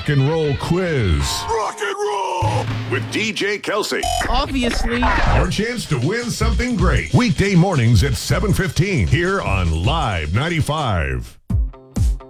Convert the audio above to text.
rock and roll quiz. Rock and roll with DJ Kelsey. Obviously. Your chance to win something great. Weekday mornings at 7:15 here on Live 95.